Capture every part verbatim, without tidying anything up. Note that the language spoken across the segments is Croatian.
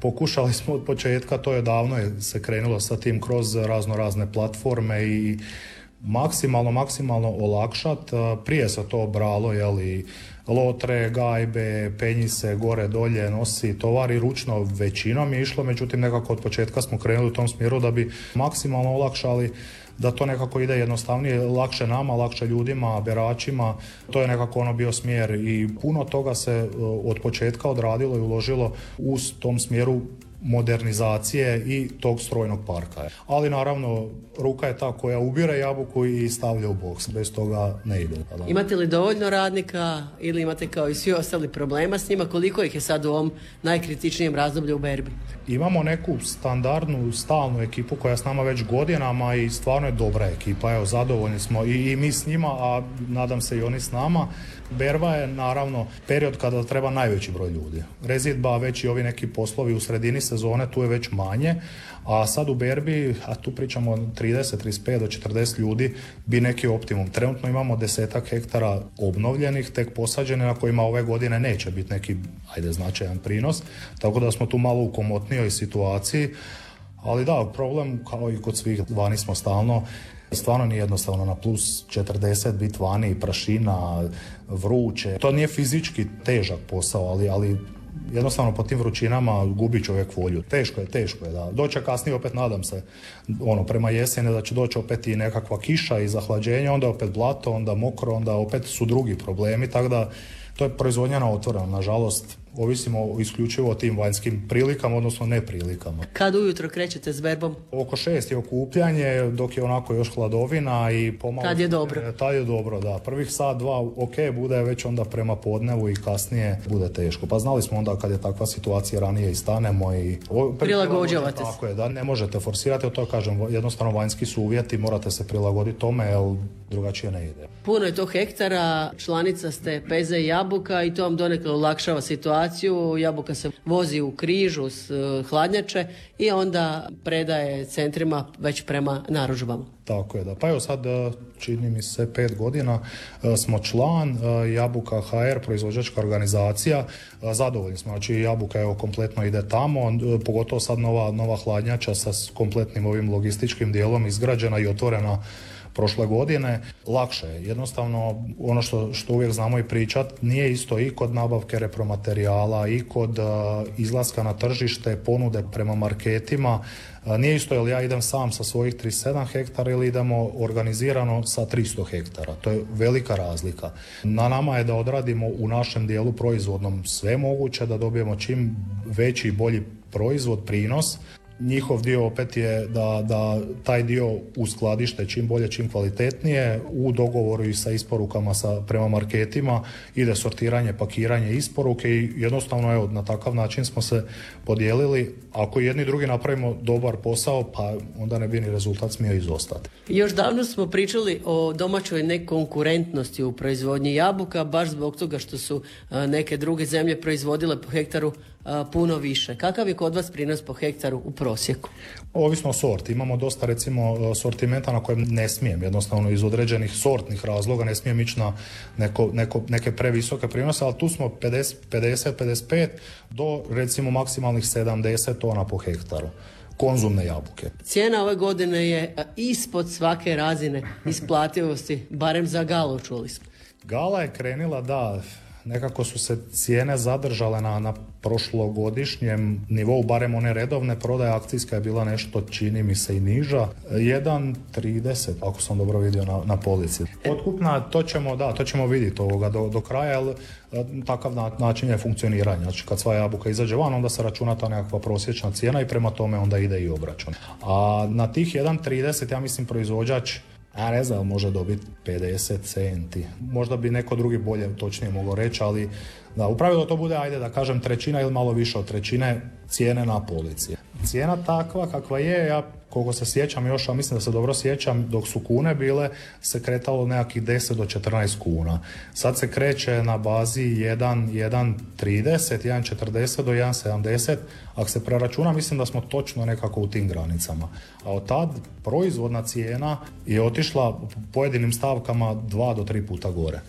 Pokušali smo od početka, to je davno je se krenulo sa tim kroz razno razne platforme i maksimalno, maksimalno olakšat. Prije se to bralo, jeli, lotre, gajbe, penji se gore, dolje, nosi tovar i ručno većinom je išlo, međutim nekako od početka smo krenuli u tom smjeru da bi maksimalno olakšali, da to nekako ide jednostavnije, lakše nama, lakše ljudima, beračima. To je nekako ono bio smjer i puno toga se od početka odradilo i uložilo u tom smjeru modernizacije i tog strojnog parka. Ali naravno, ruka je ta koja ubire jabuku i stavlja u boks. Bez toga ne ide. Imate li dovoljno radnika ili imate kao i svi ostali problema s njima? Koliko ih je sad u ovom najkritičnijem razdoblju u berbi? Imamo neku standardnu, stalnu ekipu koja je s nama već godinama i stvarno je dobra ekipa. Evo, zadovoljni smo i, i mi s njima, a nadam se i oni s nama. Berba je naravno period kada treba najveći broj ljudi. Rezidba, već i ovi neki poslovi u sredini sezone, tu je već manje, a sad u berbi, a tu pričamo trideset, trideset pet do četrdeset ljudi, bi neki optimum. Trenutno imamo desetak hektara obnovljenih, tek posađene, na kojima ove godine neće biti neki, ajde, značajan prinos, tako da smo tu malo u komotnijoj situaciji, ali da, problem kao i kod svih, vani smo stalno. Stvarno nije jednostavno na plus četrdeset biti vani, prašina, vruće. To nije fizički težak posao, ali, ali jednostavno po tim vrućinama gubi čovjek volju. Teško je, teško je, da. Doće kasnije opet, nadam se, ono, prema jeseni da će doći opet i nekakva kiša i zahlađenje, onda opet blato, onda mokro, onda opet su drugi problemi, tako da to je proizvodnja na otvoreno, nažalost. Ovisimo isključivo o tim vanjskim prilikama, odnosno neprilikama. Kad ujutro krećete s berbom? Oko šest je okupljanje, dok je onako još hladovina i pomalo... Tad je dobro. Tad je dobro, da. Prvih sat, dva, ok, bude već onda prema podnevu i kasnije bude teško. Pa znali smo onda kad je takva situacija, ranije i stanemo i... Prilagođavate se. Tako je, da, ne možete forsirati, to kažem, jednostavno vanjski su uvjeti, morate se prilagoditi tome, jer drugačije ne ide. Puno je to hektara, članica ste Peze i Jabuka i to vam donekle olakšava situaciju. Jabuka se vozi u križu s uh, hladnjače i onda predaje centrima već prema narudžbama. Tako je, da. Pa evo sad, čini mi se pet godina smo član Jabuka ha er, proizvođačka organizacija. Zadovoljni smo, znači Jabuka evo kompletno ide tamo, pogotovo sad nova, nova hladnjača sa kompletnim ovim logističkim dijelom izgrađena i otvorena prošle godine. Lakše je. Jednostavno, ono što, što uvijek znamo i pričat, nije isto i kod nabavke repromaterijala, i kod uh, izlaska na tržište, ponude prema marketima. Uh, nije isto jel ja idem sam sa svojih trideset sedam hektara ili idemo organizirano sa tristo hektara. To je velika razlika. Na nama je da odradimo u našem dijelu proizvodnom sve moguće, da dobijemo čim veći i bolji proizvod, prinos. Njihov dio opet je da, da taj dio uskladište čim bolje, čim kvalitetnije, u dogovoru i sa isporukama sa, prema marketima, ide sortiranje, pakiranje, isporuke i jednostavno evo, na takav način smo se podijelili. Ako jedni drugi napravimo dobar posao, pa onda ne bi ni rezultat smio izostati. Još davno smo pričali o domaćoj nekonkurentnosti u proizvodnji jabuka, baš zbog toga što su neke druge zemlje proizvodile po hektaru puno više. Kakav je kod vas prinos po hektaru u prosjeku? Ovisno o sorti. Imamo dosta recimo sortimenta na kojem ne smijem, jednostavno iz određenih sortnih razloga ne smijem ići na neko, neko, neke previsoke prinose, ali tu smo pedeset, pedeset, pedeset pet do recimo maksimalnih sedamdeset tona po hektaru konzumne jabuke. Cijena ove godine je ispod svake razine isplativosti, barem za galu čuli smo. Gala je krenila, da, nekako su se cijene zadržale na, na prošlogodišnjem nivou, barem one redovne prodaje, akcijska je bila nešto, čini mi se, i niža. jedan trideset, ako sam dobro vidio na, na polici. Otkupna, to ćemo, da, to ćemo vidjeti ovoga do, do kraja, jer takav na, način je funkcioniranja. Znači, kad sva jabuka izađe van, onda se računa ta nekakva prosječna cijena i prema tome onda ide i obračun. A na tih jedan trideset, ja mislim, proizvođač, a ne znam, može dobiti pedeset centi. Možda bi neko drugi bolje, točnije mogao reći, ali da, u pravilu to bude, ajde da kažem, trećina ili malo više od trećine cijene na polici. Cijena takva kakva je, ja koliko se sjećam još, a mislim da se dobro sjećam, dok su kune bile, se kretalo nekakvih deset do četrnaest kuna. Sad se kreće na bazi jedan trideset, jedan četrdeset do jedan sedamdeset. Ako se preračuna, mislim da smo točno nekako u tim granicama. A od tad proizvodna cijena je otišla pojedinim stavkama dva do tri puta gore.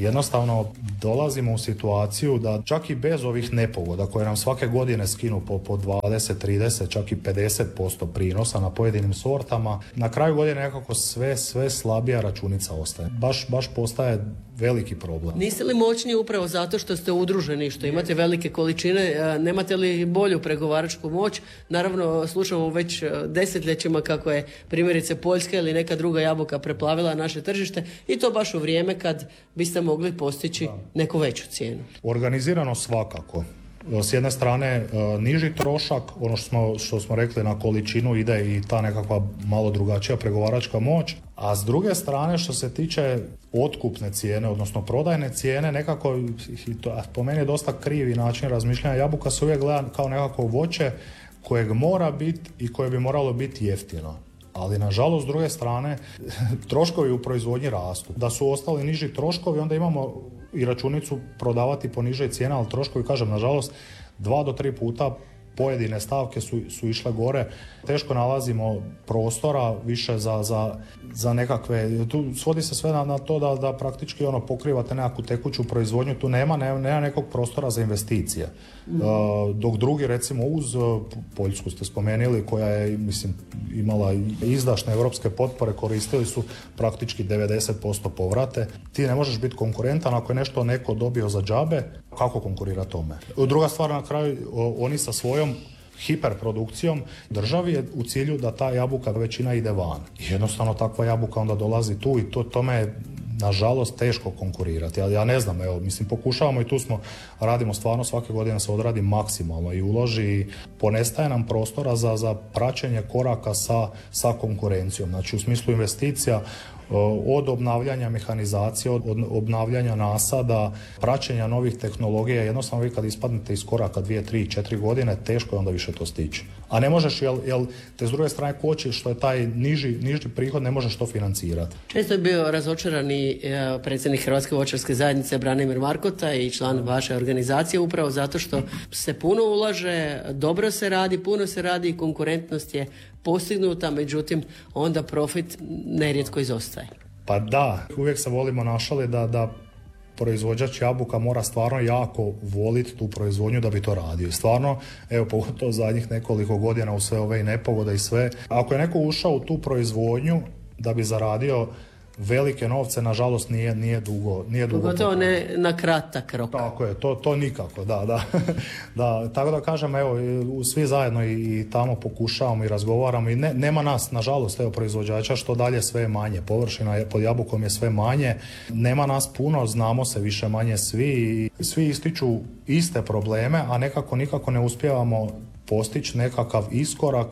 Jednostavno dolazimo u situaciju da čak i bez ovih nepogoda koje nam svake godine skinu po, po dvadeset, trideset, čak i pedeset posto prinosa na pojedinim sortama, na kraju godine nekako sve, sve slabija računica ostaje. Baš, baš postaje veliki problem. Niste li moćni upravo zato što ste udruženi, što imate velike količine, nemate li bolju pregovaračku moć? Naravno, slušamo već desetljećima kako je primjerice Poljska ili neka druga jabuka preplavila naše tržište i to baš u vrijeme kad biste mogli postići neku veću cijenu. Organizirano svakako. S jedne strane niži trošak, ono što smo, što smo rekli na količinu ide i ta nekakva malo drugačija pregovaračka moć, a s druge strane što se tiče otkupne cijene, odnosno prodajne cijene, nekako, po meni je dosta krivi način razmišljanja, jabuka se uvijek gleda kao nekako voće kojeg mora biti i koje bi moralo biti jeftino. Ali nažalost s druge strane troškovi u proizvodnji rastu. Da su ostali niži troškovi, onda imamo i računicu prodavati po nižoj cijeni, ali troškovi, kažem, nažalost dva do tri puta pojedine stavke su, su išle gore. Teško nalazimo prostora više za, za, za nekakve, tu svodi se sve na, na to da, da praktički ono pokrivate nekakvu tekuću proizvodnju, tu nema, nema, nema nekog prostora za investicije. Mm. Uh, dok drugi, recimo uz uh, Poljsku ste spomenuli, koja je, mislim, imala izdašne europske potpore, koristili su praktički devedeset posto povrate. Ti ne možeš biti konkurentan ako je nešto neko dobio za džabe, kako konkurira tome? Druga stvar, na kraju, oni sa svojom hiperprodukcijom državi je u cilju da ta jabuka većina ide van. I jednostavno takva jabuka onda dolazi tu i to tome je nažalost teško konkurirati. Ali ja ne znam, evo, mislim, pokušavamo i tu smo, radimo stvarno svake godine se odradi maksimalno i uloži i ponestaje nam prostora za, za praćenje koraka sa, sa konkurencijom. Znači u smislu investicija, od obnavljanja mehanizacije, od obnavljanja nasada, praćenja novih tehnologija, jednostavno vi kad ispadnete iz koraka dvije, tri, četiri godine, teško je onda više to stići. A ne možeš, jel, jel te s druge strane koči što je taj niži, niži prihod, ne možeš to financirati. Često je bio razočarani predsjednik Hrvatske voćarske zajednice Branimir Markota i član vaše organizacije upravo zato što se puno ulaže, dobro se radi, puno se radi i konkurentnost je postignuta, međutim onda profit nerijetko izostaje. Pa da, uvijek se volimo našaliti da, da proizvođač jabuka mora stvarno jako voliti tu proizvodnju da bi to radio. I stvarno, evo, pogotovo zadnjih nekoliko godina u sve ove i nepogode i sve, ako je neko ušao u tu proizvodnju da bi zaradio velike novce, nažalost nije, nije dugo. Nije dugo Pogotovo ne na kratak rok. Tako je, to, to nikako, da, da. da. Tako da kažem, evo, svi zajedno i, i tamo pokušavamo i razgovaramo i ne, nema nas, nažalost, evo, proizvođača, što dalje sve je manje. Površina pod jabukom je sve manje. Nema nas puno, znamo se više manje svi. Svi ističu iste probleme, a nekako nikako ne uspijevamo postići nekakav iskorak,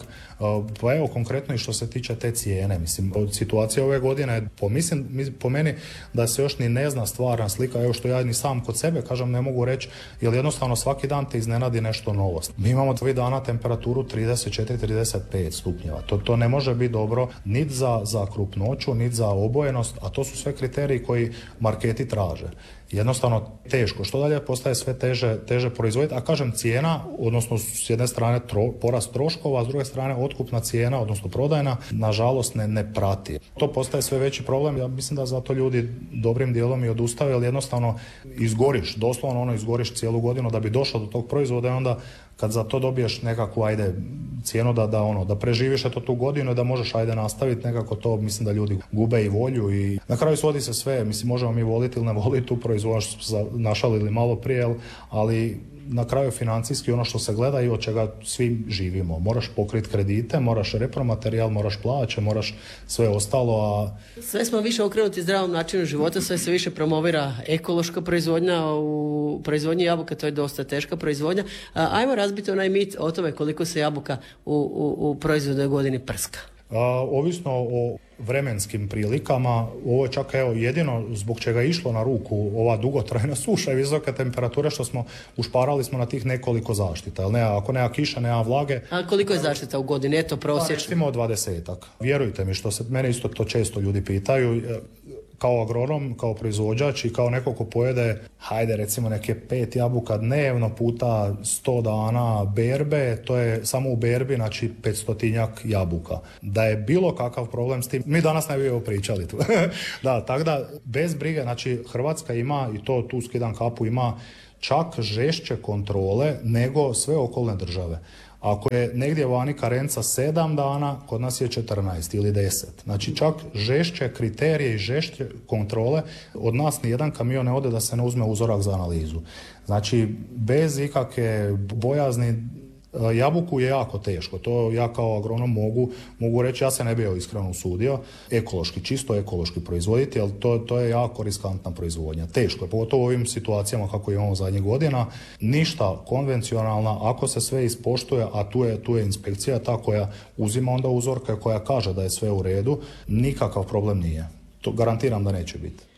pa evo konkretno i što se tiče te cijene. Mislim, situacija ove godine, po, mislim, po meni da se još ni ne zna stvarna slika, evo što ja ni sam kod sebe kažem ne mogu reći, jer jednostavno svaki dan te iznenadi nešto novo. Mi imamo ovih dana temperaturu trideset četiri trideset pet stupnjeva. To, to ne može biti dobro niti za, za krupnoću, niti za obojenost, a to su sve kriteriji koji marketi traže. Jednostavno teško. Što dalje postaje sve teže, teže proizvoditi, a kažem cijena, odnosno s jedne strane tro, porast troškova, a s druge strane otkupna cijena, odnosno prodajna, nažalost ne, ne prati. To postaje sve veći problem. Ja mislim da zato ljudi dobrim dijelom i odustave, jer jednostavno izgoriš, doslovno ono izgoriš cijelu godinu da bi došao do tog proizvoda i onda kad za to dobiješ nekakvu, ajde, cijenu da, da, ono, da preživiš eto tu godinu i da možeš, ajde, nastaviti, nekako to mislim da ljudi gube i volju i na kraju svodi se sve, mislim, možemo mi voliti ili ne voliti tu proizvodnju, našalili malo prije, ali na kraju financijski ono što se gleda i od čega svi živimo. Moraš pokriti kredite, moraš repromaterijal, moraš plaće, moraš sve ostalo. A... Sve smo više okrenuti zdravom načinu života, sve se više promovira ekološka proizvodnja. U proizvodnji jabuka to je dosta teška proizvodnja. A, ajmo razbiti onaj mit o tome koliko se jabuka u, u, u proizvodnoj godini prska. A, ovisno o vremenskim prilikama, ovo je čak evo jedino zbog čega je išlo na ruku ova dugotrajna suša i visoke temperature što smo ušparali smo na tih nekoliko zaštita. Jel ne, ako nema kiša, nema vlage. A koliko je zaštita u godini? Eto prosječno. Pa recimo dvadesetak. Vjerujte mi, što se mene isto to često ljudi pitaju. kao agronom, kao proizvođač i kao neko ko pojede, hajde recimo neke pet jabuka dnevno puta sto dana berbe, to je samo u berbi, znači petstotinjak jabuka. Da je bilo kakav problem s tim, mi danas ne bi ovo pričali tu. Da, tako da bez brige, znači Hrvatska ima, i to tu skidam kapu, ima čak žešće kontrole nego sve okolne države. Ako je negdje vani karenca sedam dana, kod nas je četrnaest ili deset. Znači čak žešće kriterije i žešće kontrole, od nas nijedan kamion ne ode da se ne uzme uzorak za analizu. Znači bez ikakve bojazni, jabuku je jako teško, to ja kao agronom mogu, mogu reći, ja se ne bi joj iskreno usudio, ekološki, čisto ekološki proizvoditi, ali to, to je jako riskantna proizvodnja. Teško je, pogotovo u ovim situacijama kako imamo zadnjih godina, ništa konvencionalna, ako se sve ispoštuje, a tu je, tu je inspekcija ta koja uzima onda uzorke, koja kaže da je sve u redu, nikakav problem nije. To garantiram da neće biti.